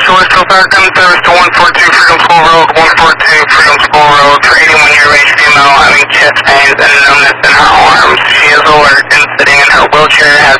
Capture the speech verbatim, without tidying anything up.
Shore Still Falcon, service to one four two Freedom School Road, one four two Freedom School Road, for eighty-one year age female having chest pains and numbness in her arms. She is alert and sitting in her wheelchair, has